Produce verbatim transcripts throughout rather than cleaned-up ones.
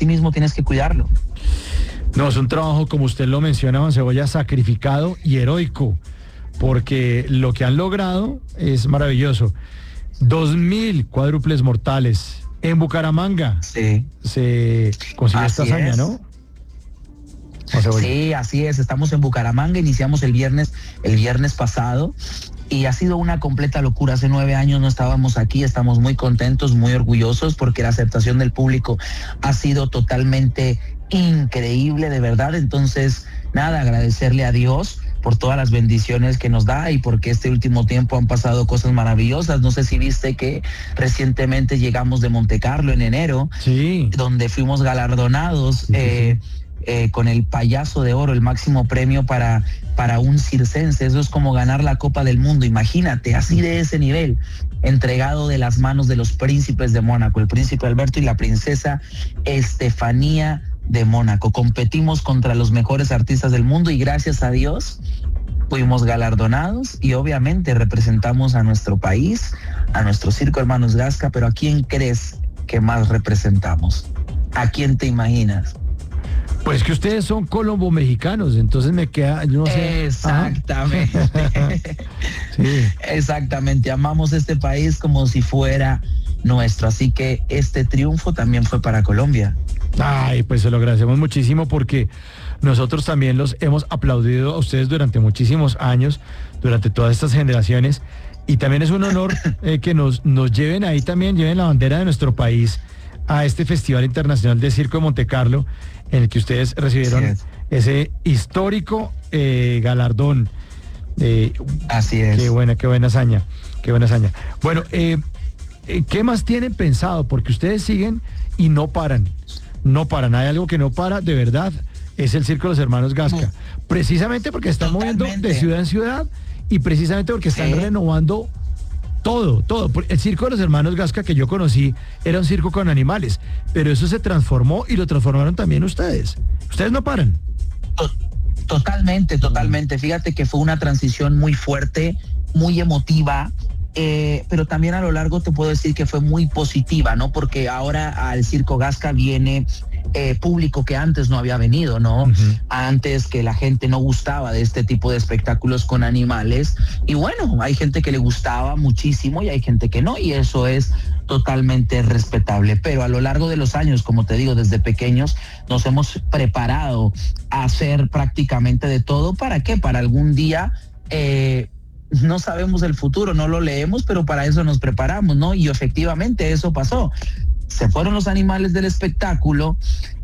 mismo tienes que cuidarlo. No, es un trabajo, como usted lo menciona, Juan Cebolla, sacrificado y heroico, porque lo que han logrado es maravilloso. Dos mil cuádruples mortales en Bucaramanga. Sí. Se consiguió Así esta hazaña, es. ¿no? Sí, así es. Estamos en Bucaramanga, iniciamos el viernes, el viernes pasado. Y ha sido una completa locura. Hace nueve años no estábamos aquí, estamos muy contentos, muy orgullosos porque la aceptación del público ha sido totalmente increíble, de verdad. Entonces, nada, agradecerle a Dios por todas las bendiciones que nos da y porque este último tiempo han pasado cosas maravillosas. No sé si viste que recientemente llegamos de Montecarlo en enero, sí, donde fuimos galardonados sí, sí, eh, sí. Eh, con el Payaso de Oro, el máximo premio para, para un circense. Eso es como ganar la Copa del Mundo, imagínate, así de ese nivel, entregado de las manos de los príncipes de Mónaco, el príncipe Alberto y la princesa Estefanía de Mónaco. Competimos contra los mejores artistas del mundo y gracias a Dios fuimos galardonados y obviamente representamos a nuestro país, a nuestro Circo Hermanos Gasca. Pero ¿a quién crees que más representamos? ¿A quién te imaginas? Pues que ustedes son colombo-mexicanos, entonces me queda, yo no sé. Exactamente. Sí. Exactamente, amamos este país como si fuera nuestro, así que este triunfo también fue para Colombia. Ay, pues se lo agradecemos muchísimo porque nosotros también los hemos aplaudido a ustedes durante muchísimos años, durante todas estas generaciones, y también es un honor eh, que nos, nos lleven ahí también, lleven la bandera de nuestro país a este Festival Internacional de Circo de Montecarlo, en el que ustedes recibieron Así es. ese histórico eh, galardón. Eh, Así es. Qué buena, qué buena hazaña, qué buena hazaña. Bueno, eh, eh, ¿qué más tienen pensado? Porque ustedes siguen y no paran, no paran. Hay algo que no para, de verdad, es el Circo de los Hermanos Gasca. Precisamente porque están Totalmente. moviendo de ciudad en ciudad y precisamente porque están Sí. renovando todo, todo. El Circo de los Hermanos Gasca que yo conocí era un circo con animales, pero eso se transformó y lo transformaron también ustedes. Ustedes no paran. Totalmente, totalmente. Fíjate que fue una transición muy fuerte, muy emotiva, eh, pero también a lo largo te puedo decir que fue muy positiva, ¿no? Porque ahora al Circo Gasca viene eh, público que antes no había venido, ¿no? Uh-huh. Antes que la gente no gustaba de este tipo de espectáculos con animales. Y bueno, hay gente que le gustaba muchísimo y hay gente que no, y eso es totalmente respetable. Pero a lo largo de los años, como te digo, desde pequeños nos hemos preparado a hacer prácticamente de todo. ¿Para qué? Para algún día... Eh, no sabemos el futuro, no lo leemos, pero para eso nos preparamos, ¿no? Y efectivamente eso pasó. Se fueron los animales del espectáculo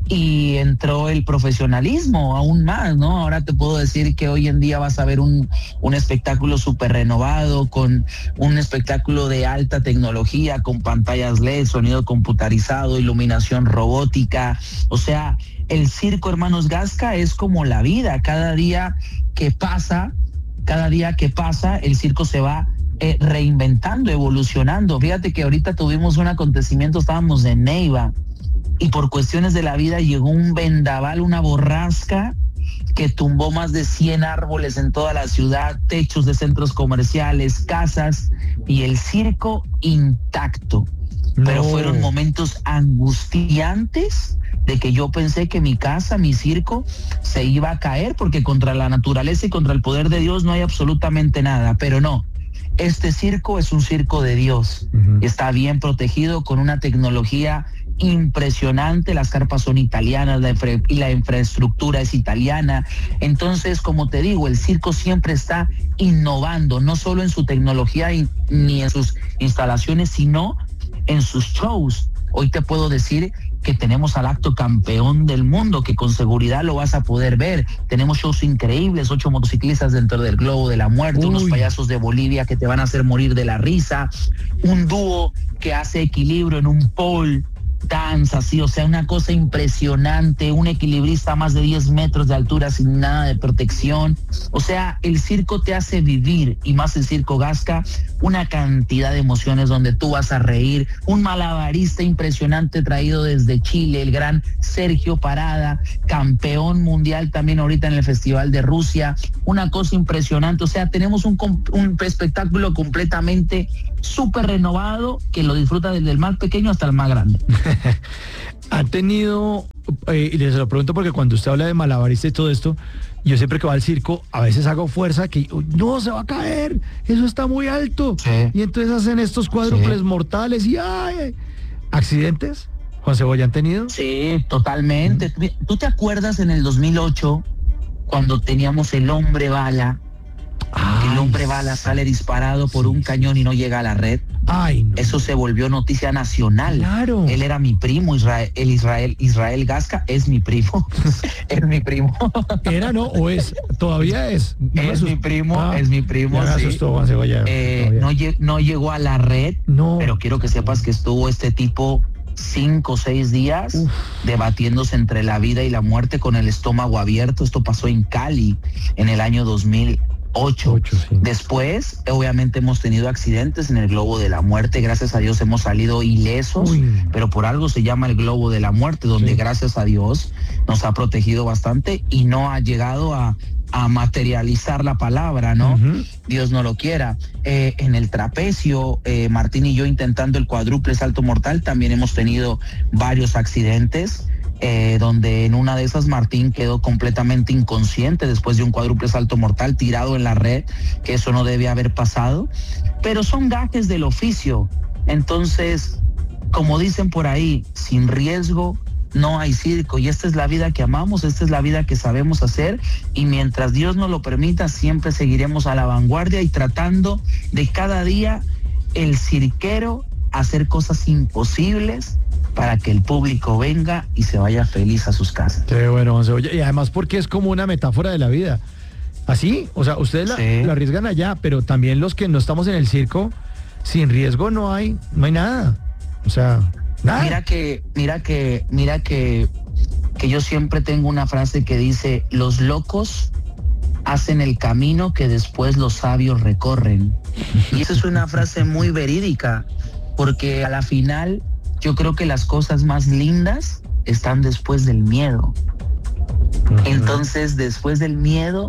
y entró el profesionalismo aún más, ¿no? Ahora te puedo decir que hoy en día vas a ver un, un espectáculo súper renovado, con un espectáculo de alta tecnología, con pantallas L E D, sonido computarizado, iluminación robótica. O sea, el Circo Hermanos Gasca es como la vida. Cada día que pasa, cada día que pasa, el circo se va eh, reinventando, evolucionando. Fíjate que ahorita tuvimos un acontecimiento, estábamos en Neiva y por cuestiones de la vida llegó un vendaval, una borrasca que tumbó más de cien árboles en toda la ciudad, techos de centros comerciales, casas y el circo intacto. No. Pero fueron momentos angustiantes de que yo pensé que mi casa, mi circo, se iba a caer porque contra la naturaleza y contra el poder de Dios no hay absolutamente nada, pero no. Este circo es un circo de Dios. Uh-huh. Está bien protegido con una tecnología impresionante, las carpas son italianas la infra- y la infraestructura es italiana. Entonces, como te digo, el circo siempre está innovando, no solo en su tecnología y, ni en sus instalaciones, sino en sus shows. Hoy te puedo decir que tenemos al acto campeón del mundo, que con seguridad lo vas a poder ver. Tenemos shows increíbles, ocho motociclistas dentro del globo de la muerte, Uy. unos payasos de Bolivia que te van a hacer morir de la risa, un dúo que hace equilibrio en un pole dance, así, o sea, una cosa impresionante, un equilibrista a más de diez metros de altura sin nada de protección. O sea, el circo te hace vivir, y más el Circo Gasca, una cantidad de emociones donde tú vas a reír. Un malabarista impresionante traído desde Chile, el gran Sergio Parada, campeón mundial también ahorita en el Festival de Rusia. Una cosa impresionante. O sea, tenemos un, un espectáculo completamente súper renovado que lo disfruta desde el más pequeño hasta el más grande. ¿Han tenido eh, y les lo pregunto porque cuando usted habla de malabarista y todo esto, yo siempre que voy al circo, a veces hago fuerza que no, se va a caer, eso está muy alto. Sí. Y entonces hacen estos cuádruples Sí. mortales y ¡ay! ¿Accidentes? ¿Juan Cebolla han tenido? Sí, totalmente. Mm. ¿Tú te acuerdas en el dos mil ocho cuando teníamos el hombre bala? Ay, el hombre bala sale disparado por sí, un cañón y no llega a la red. Ay, no. Eso se volvió noticia nacional. Claro. Él era mi primo, Israel, el Israel, Israel Gasca es mi primo. Es mi primo. ¿Era, no? ¿O es? ¿Todavía es? No Es asust... mi primo, ah, es mi primo. Ya me sí. asustó, Juan Cebolla. Eh, no, lleg no llegó a la red, no. pero quiero que sepas que estuvo este tipo cinco o seis días Uf. debatiéndose entre la vida y la muerte con el estómago abierto. Esto pasó en Cali en el año dos mil ocho. Ocho, sí. Después, obviamente, hemos tenido accidentes en el globo de la muerte. Gracias a Dios hemos salido ilesos, Uy. pero por algo se llama el globo de la muerte, donde sí. gracias a Dios nos ha protegido bastante y no ha llegado a, a materializar la palabra, ¿no? Uh-huh. Dios no lo quiera. Eh, en el trapecio, eh, Martín y yo intentando el cuádruple salto mortal, también hemos tenido varios accidentes. Eh, donde en una de esas Martín quedó completamente inconsciente después de un cuádruple salto mortal tirado en la red, que eso no debe haber pasado, pero son gajes del oficio. Entonces, como dicen por ahí, sin riesgo no hay circo, y esta es la vida que amamos, esta es la vida que sabemos hacer, y mientras Dios nos lo permita, siempre seguiremos a la vanguardia y tratando de cada día el cirquero hacer cosas imposibles para que el público venga y se vaya feliz a sus casas. Qué bueno, Juan Cebolla. Y además porque es como una metáfora de la vida. Así, o sea, ustedes la, sí. la arriesgan allá, pero también los que no estamos en el circo, sin riesgo no hay, no hay nada. O sea, nada. Mira que, mira que, mira que, que yo siempre tengo una frase que dice, los locos hacen el camino que después los sabios recorren. Y esa es una frase muy verídica, porque a la final yo creo que las cosas más lindas están después del miedo. Uh-huh. Entonces, después del miedo,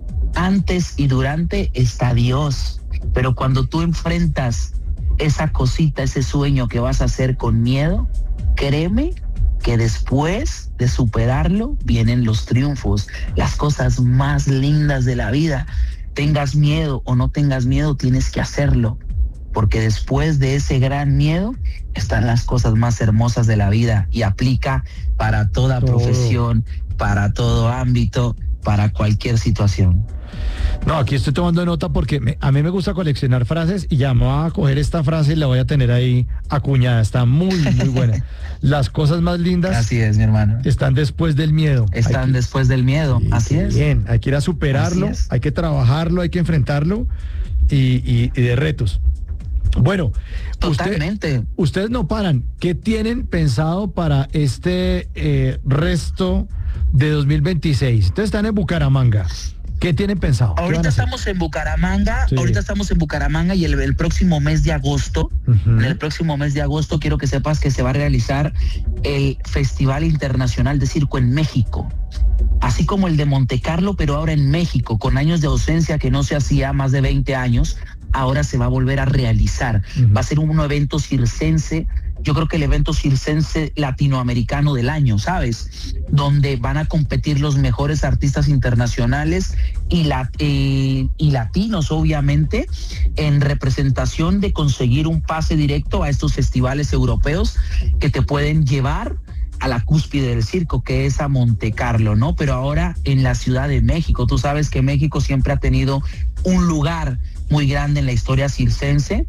antes y durante está Dios. Pero cuando tú enfrentas esa cosita, ese sueño que vas a hacer con miedo, créeme que después de superarlo vienen los triunfos, las cosas más lindas de la vida. Tengas miedo o no tengas miedo, tienes que hacerlo. Porque después de ese gran miedo están las cosas más hermosas de la vida y aplica para toda todo. profesión, para todo ámbito, para cualquier situación. No, aquí estoy tomando nota porque me, a mí me gusta coleccionar frases y ya me voy a coger esta frase y la voy a tener ahí acuñada. Está muy, muy buena. Las cosas más lindas. Así es, mi hermano. Están después del miedo. Están que, después del miedo, sí, así es. Bien, hay que ir a superarlo, hay que trabajarlo, hay que enfrentarlo y, y, y de retos. Bueno, totalmente. Usted, ustedes no paran. ¿Qué tienen pensado para este eh, resto de dos mil veintiséis? Ustedes están en Bucaramanga. ¿Qué tienen pensado? Ahorita estamos en Bucaramanga, sí. ahorita estamos en Bucaramanga y el, el próximo mes de agosto, uh-huh. en el próximo mes de agosto quiero que sepas que se va a realizar el Festival Internacional de Circo en México. Así como el de Monte Carlo, pero ahora en México, con años de ausencia que no se hacía, más de veinte años, ahora se va a volver a realizar. Uh-huh. Va a ser un evento circense, yo creo que el evento circense latinoamericano del año, ¿sabes? Donde van a competir los mejores artistas internacionales y, la, eh, y latinos, obviamente, en representación de conseguir un pase directo a estos festivales europeos que te pueden llevar a la cúspide del circo, que es a Monte Carlo, ¿no? Pero ahora en la Ciudad de México. Tú sabes que México siempre ha tenido un lugar muy grande en la historia circense,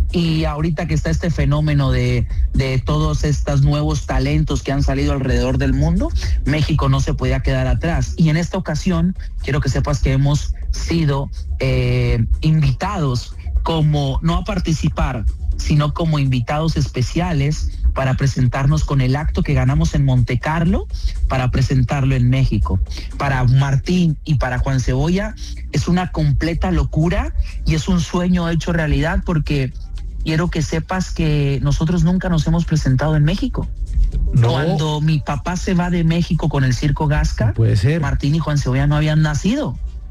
y ahorita que está este fenómeno de, de todos estos nuevos talentos que han salido alrededor del mundo, México no se podía quedar atrás. Y en esta ocasión, quiero que sepas que hemos sido eh, invitados como, no a participar, sino como invitados especiales para presentarnos con el acto que ganamos en Monte Carlo, para presentarlo en México. Para Martín y para Juan Cebolla es una completa locura y es un sueño hecho realidad, porque quiero que sepas que nosotros nunca nos hemos presentado en México. No. Cuando mi papá se va de México con el Circo Gasca, puede ser. Martín y Juan Cebolla no habían nacido.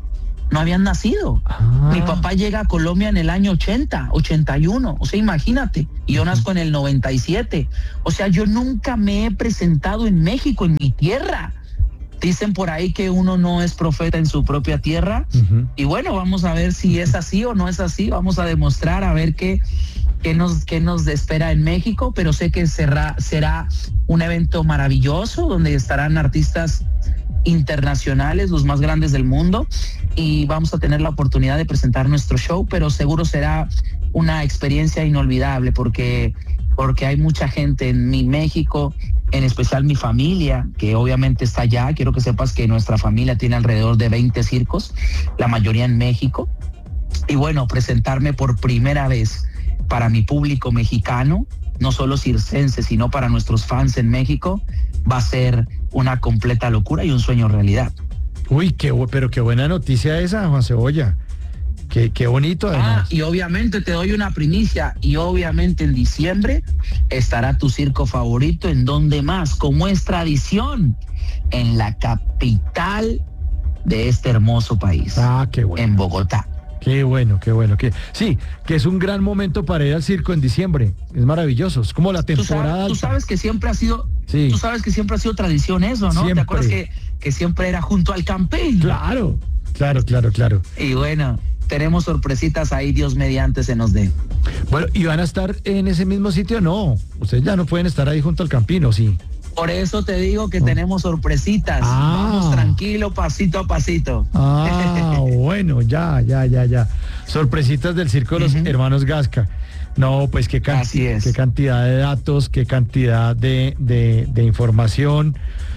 no habían nacido. Ah. Mi papá llega a Colombia en el año ochenta, ochenta y uno, o sea, imagínate, y yo nazco en el noventa y siete, o sea, yo nunca me he presentado en México, en mi tierra. Dicen por ahí que uno no es profeta en su propia tierra, uh-huh. y bueno, vamos a ver si es así o no es así, vamos a demostrar a ver qué, qué, nos, qué nos espera en México, pero sé que será, será un evento maravilloso, donde estarán artistas internacionales, los más grandes del mundo, y vamos a tener la oportunidad de presentar nuestro show, pero seguro será una experiencia inolvidable, porque, porque hay mucha gente en mi México, en especial mi familia, que obviamente está allá. Quiero que sepas que nuestra familia tiene alrededor de veinte circos, la mayoría en México, y bueno, presentarme por primera vez para mi público mexicano, no solo circense, sino para nuestros fans en México, va a ser una completa locura y un sueño realidad. Uy, qué, pero qué buena noticia esa, Juan Cebolla. Qué, qué bonito, además. Ah, y obviamente te doy una primicia, y obviamente en diciembre estará tu circo favorito, ¿en dónde más? Como es tradición, en la capital de este hermoso país. Ah, qué bueno. En Bogotá. Qué bueno, qué bueno. Que, sí, que es un gran momento para ir al circo en diciembre. Es maravilloso, es como la temporada. Tú sabes, tú sabes que siempre ha sido, sí. tú sabes que siempre ha sido tradición eso, ¿no? Siempre. ¿Te acuerdas que, que siempre era junto al campín? Claro, claro, claro, claro. Y bueno, tenemos sorpresitas ahí, Dios mediante se nos dé. Bueno, ¿y van a estar en ese mismo sitio? No, ustedes ya no pueden estar ahí junto al campino, sí. Por eso te digo que oh. tenemos sorpresitas. Ah. Vamos tranquilo, pasito a pasito. Ah, bueno, ya, ya, ya, ya. Sorpresitas del circo de los uh-huh. hermanos Gasca. No, pues qué, can- Así es. qué cantidad de datos, qué cantidad de, de, de información.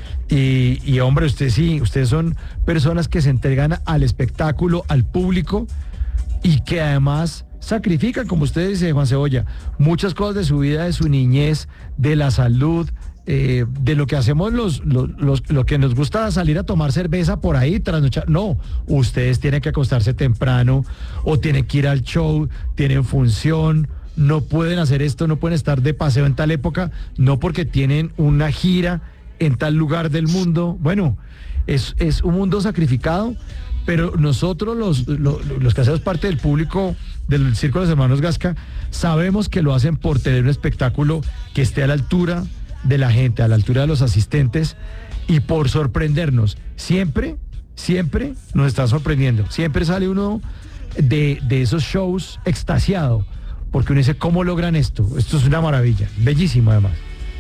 Y, y hombre, ustedes sí, ustedes son personas que se entregan al espectáculo, al público, y que además sacrifican, como usted dice, Juan Cebolla, muchas cosas de su vida, de su niñez, de la salud, eh, de lo que hacemos los, los, los, lo que nos gusta salir a tomar cerveza por ahí, trasnochar. No, ustedes tienen que acostarse temprano, o tienen que ir al show, tienen función, no pueden hacer esto, no pueden estar de paseo en tal época, no porque tienen una gira en tal lugar del mundo. Bueno, es, es un mundo sacrificado, pero nosotros los, los, los que hacemos parte del público del Circo de los Hermanos Gasca, sabemos que lo hacen por tener un espectáculo que esté a la altura de la gente, a la altura de los asistentes, y por sorprendernos. Siempre, siempre nos está sorprendiendo. Siempre sale uno de, de esos shows extasiado, porque uno dice, ¿cómo logran esto? Esto es una maravilla, bellísimo además.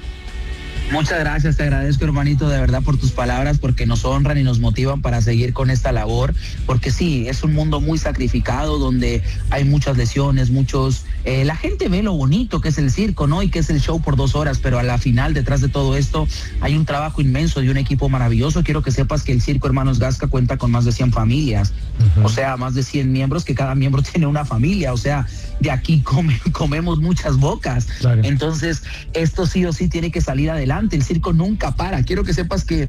Muchas gracias, te agradezco, hermanito, de verdad, por tus palabras, porque nos honran y nos motivan para seguir con esta labor, porque sí, es un mundo muy sacrificado, donde hay muchas lesiones, muchos... Eh, la gente ve lo bonito que es el circo, ¿no? Y que es el show por dos horas, pero a la final, detrás de todo esto, hay un trabajo inmenso de un equipo maravilloso. Quiero que sepas que el Circo Hermanos Gasca cuenta con más de cien familias, uh-huh. o sea, más de cien miembros, que cada miembro tiene una familia, o sea, de aquí come, comemos muchas bocas. Claro. Entonces, esto sí o sí tiene que salir adelante. El circo nunca para. Quiero que sepas que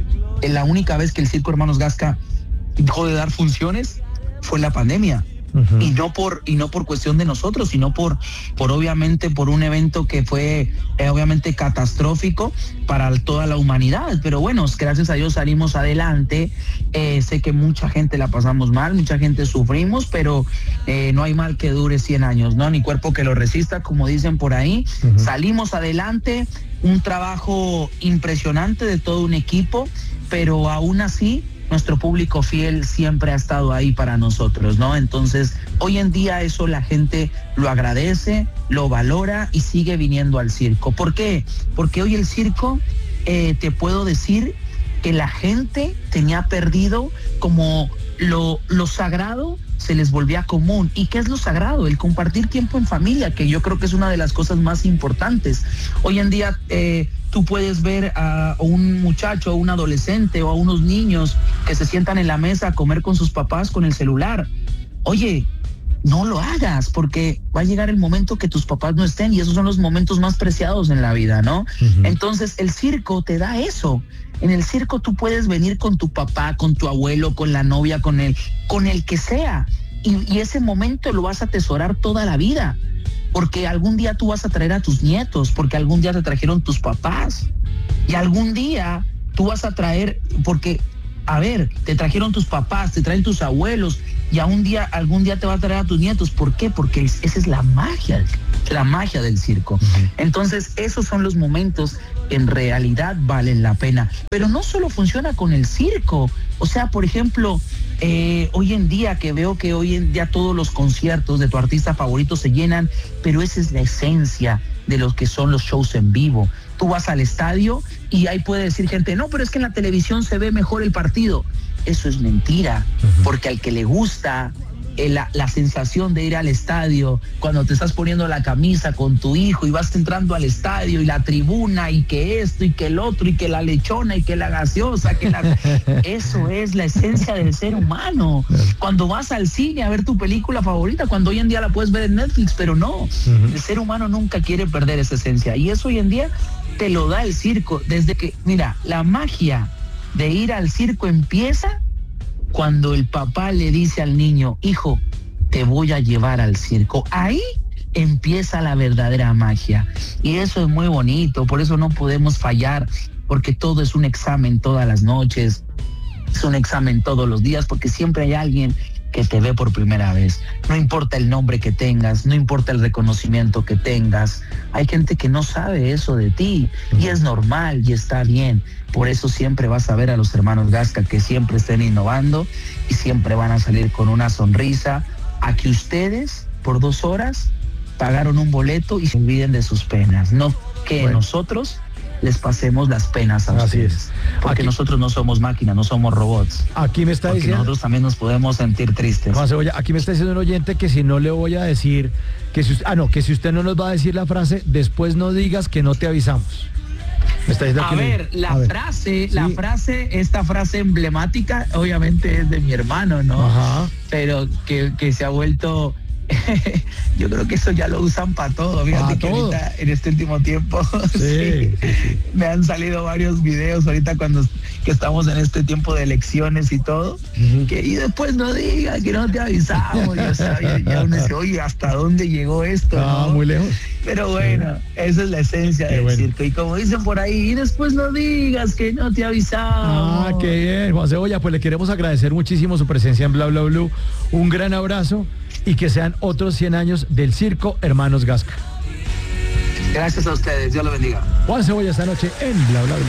la única vez que el Circo Hermanos Gasca dejó de dar funciones fue en la pandemia. Uh-huh. Y no por y no por cuestión de nosotros, sino por por obviamente por un evento que fue eh, obviamente catastrófico para toda la humanidad. Pero bueno, gracias a Dios salimos adelante. Eh, sé que mucha gente la pasamos mal, mucha gente sufrimos, pero eh, no hay mal que dure cien años, ¿no? Ni cuerpo que lo resista, como dicen por ahí. Uh-huh. Salimos adelante, un trabajo impresionante de todo un equipo, pero aún así nuestro público fiel siempre ha estado ahí para nosotros, ¿no? Entonces, hoy en día eso la gente lo agradece, lo valora y sigue viniendo al circo. ¿Por qué? Porque hoy el circo, eh, te puedo decir que la gente tenía perdido como lo, lo sagrado, se les volvía común. ¿Y qué es lo sagrado? El compartir tiempo en familia, que yo creo que es una de las cosas más importantes. Hoy en día eh, tú puedes ver a un muchacho, a un adolescente o a unos niños que se sientan en la mesa a comer con sus papás con el celular. Oye, no lo hagas, porque va a llegar el momento que tus papás no estén, y esos son los momentos más preciados en la vida, ¿no? Uh-huh. Entonces el circo te da eso. En el circo tú puedes venir con tu papá, con tu abuelo, con la novia, con el, con el que sea, y, y ese momento lo vas a atesorar toda la vida, porque algún día tú vas a traer a tus nietos, porque algún día te trajeron tus papás, y algún día tú vas a traer, porque A ver, te trajeron tus papás, te traen tus abuelos y a un día, algún día te va a traer a tus nietos. ¿Por qué? Porque es, esa es la magia, la magia del circo. Uh-huh. Entonces, esos son los momentos que en realidad valen la pena. Pero no solo funciona con el circo. O sea, por ejemplo, eh, hoy en día que veo que hoy en día todos los conciertos de tu artista favorito se llenan, pero esa es la esencia de lo que son los shows en vivo. Tú vas al estadio y ahí puede decir gente, no, pero es que en la televisión se ve mejor el partido. Eso es mentira, uh-huh. porque al que le gusta eh, la, la sensación de ir al estadio, cuando te estás poniendo la camisa con tu hijo y vas entrando al estadio y la tribuna y que esto y que el otro y que la lechona y que la gaseosa, que la... eso es la esencia del ser humano. Cuando vas al cine a ver tu película favorita, cuando hoy en día la puedes ver en Netflix, pero no, uh-huh. el ser humano nunca quiere perder esa esencia y eso hoy en día te lo da el circo. Desde que, mira, la magia de ir al circo empieza cuando el papá le dice al niño, hijo, te voy a llevar al circo. Ahí empieza la verdadera magia. Y eso es muy bonito, por eso no podemos fallar, porque todo es un examen todas las noches, es un examen todos los días, porque siempre hay alguien que te ve por primera vez. No importa el nombre que tengas, no importa el reconocimiento que tengas, hay gente que no sabe eso de ti y es normal y está bien. Por eso siempre vas a ver a los hermanos Gasca que siempre estén innovando y siempre van a salir con una sonrisa a que ustedes por dos horas pagaron un boleto y se olviden de sus penas, no que bueno. nosotros les pasemos las penas a Así ustedes. Es. Porque aquí, nosotros no somos máquinas, no somos robots. Aquí me está porque diciendo... nosotros también nos podemos sentir tristes. Juan Cebolla, aquí me está diciendo un oyente que si no le voy a decir... que si, Ah, no, que si usted no nos va a decir la frase, después no digas que no te avisamos. Me está diciendo a ver, le... la a frase, ver. la sí. frase, esta frase emblemática, obviamente es de mi hermano, ¿no? Ajá. Pero que, que se ha vuelto... yo creo que eso ya lo usan para todo. Fíjate ah, que todo. Ahorita en este último tiempo sí, sí, sí, sí. me han salido varios videos ahorita cuando que estamos en este tiempo de elecciones y todo, uh-huh. que y después no digas que no te avisamos. Y, o sea, ya, ya uno dice, oye, ¿hasta dónde llegó esto? Ah, ¿no? Muy lejos. Pero bueno, sí. esa es la esencia Qué del bueno. circo. Y como dicen por ahí, y después no digas que no te avisamos. Ah, qué bien, Juan Cebolla, pues le queremos agradecer muchísimo su presencia en Bla Bla Blue. Un gran abrazo. Y que sean otros cien años del circo Hermanos Gasca. Gracias a ustedes, Dios lo bendiga. Juan Cebolla esta noche en Bla Bla Bla.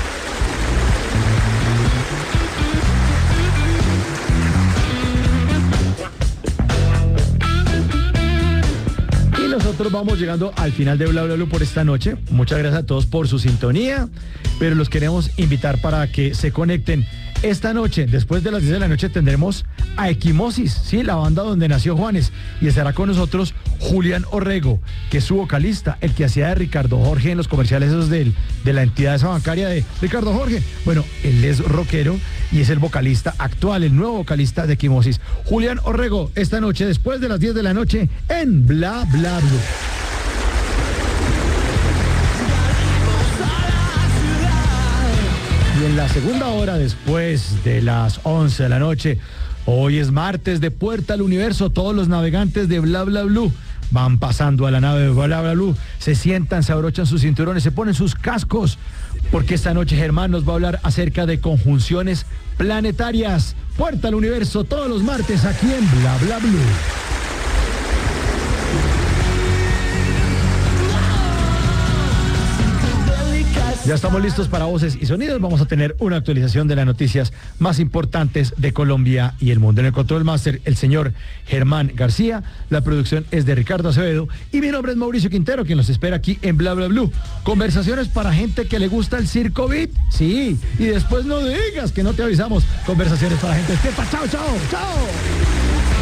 Y nosotros vamos llegando al final de Bla Bla Bla por esta noche. Muchas gracias a todos por su sintonía, pero los queremos invitar para que se conecten. Esta noche, después de las diez de la noche, tendremos a Equimosis, sí, la banda donde nació Juanes, y estará con nosotros Julián Orrego, que es su vocalista, el que hacía de Ricardo Jorge en los comerciales esos de, de la entidad esa bancaria de Ricardo Jorge. Bueno, él es rockero y es el vocalista actual, el nuevo vocalista de Equimosis. Julián Orrego, esta noche, después de las diez de la noche, en Bla Bla Blue. Y en la segunda hora, después de las once de la noche, hoy es martes de Puerta al Universo. Todos los navegantes de Bla Bla Blue van pasando a la nave de Bla Bla Blue, se sientan, se abrochan sus cinturones, se ponen sus cascos, porque esta noche Germán nos va a hablar acerca de conjunciones planetarias. Puerta al Universo, todos los martes aquí en Bla Bla Blue. Ya estamos listos para Voces y Sonidos. Vamos a tener una actualización de las noticias más importantes de Colombia y el mundo. En el control máster, el señor Germán García. La producción es de Ricardo Acevedo. Y mi nombre es Mauricio Quintero, quien los espera aquí en Bla Bla Blue. Conversaciones para gente que le gusta el circo beat. Sí. Y después no digas que no te avisamos. Conversaciones para gente despierta. Chao, chao, chao.